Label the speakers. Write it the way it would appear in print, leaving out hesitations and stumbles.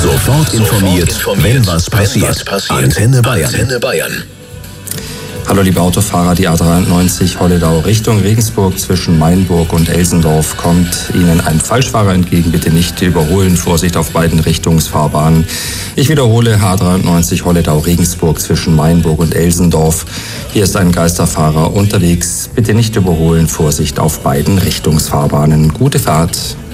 Speaker 1: Sofort informiert, wenn was passiert. Antenne Bayern.
Speaker 2: Hallo liebe Autofahrer, die A93 Holledau Richtung Regensburg zwischen Mainburg und Elsendorf kommt Ihnen ein Falschfahrer entgegen. Bitte nicht überholen, Vorsicht auf beiden Richtungsfahrbahnen. Ich wiederhole, A93 Holledau Regensburg zwischen Mainburg und Elsendorf. Hier ist ein Geisterfahrer unterwegs. Bitte nicht überholen, Vorsicht auf beiden Richtungsfahrbahnen. Gute Fahrt.